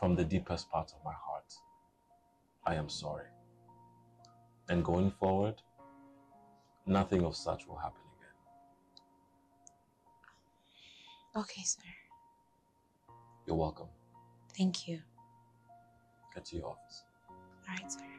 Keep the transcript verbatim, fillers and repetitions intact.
from the deepest part of my heart, I am sorry. And going forward, nothing of such will happen again. Okay, sir. You're welcome. Thank you. Get to your office. All right, sir.